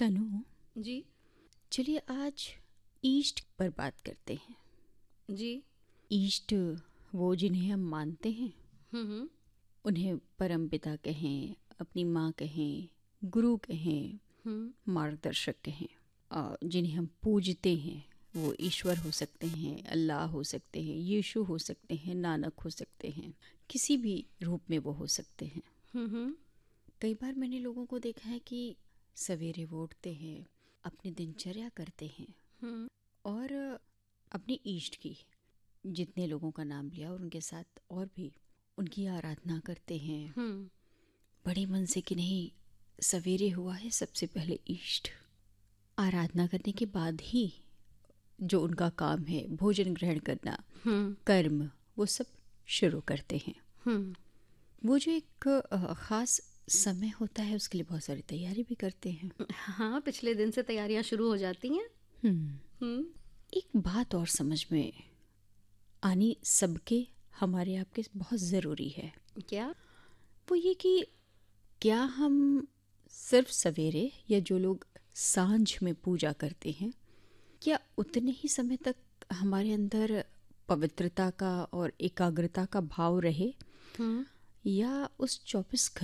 तनु, जी। चलिए आज ईष्ट पर बात करते हैं। जी। ईष्ट वो जिन्हें हम मानते हैं, हम्म। उन्हें परमपिता कहें, अपनी माँ कहें, गुरु कहें, मार्गदर्शक कहें, और जिन्हें हम पूजते हैं वो ईश्वर हो सकते हैं, अल्लाह हो सकते हैं, यीशु हो सकते हैं, नानक हो सकते हैं, किसी भी रूप में वो हो सकते हैं। हम्म। कई बार मैंने लोगों को देखा है कि सवेरे वो उठते हैं, अपनी दिनचर्या करते हैं और अपनी ईष्ट की, जितने लोगों का नाम लिया और उनके साथ और भी, उनकी आराधना करते हैं बड़े मन से कि नहीं, सवेरे हुआ है सबसे पहले ईष्ट, आराधना करने के बाद ही जो उनका काम है भोजन ग्रहण करना, कर्म, वो सब शुरू करते हैं। वो जो एक ख़ास समय होता है उसके लिए बहुत सारी तैयारी भी करते हैं। हाँ, पिछले दिन से तैयारियां शुरू हो जाती हैं। एक बात और समझ में आनी सबके, हमारे आपके बहुत ज़रूरी है। क्या? वो ये कि क्या हम सिर्फ सवेरे या जो लोग सांझ में पूजा करते हैं, क्या उतने ही समय तक हमारे अंदर पवित्रता का और एकाग्रता का भाव रहे, या उस 24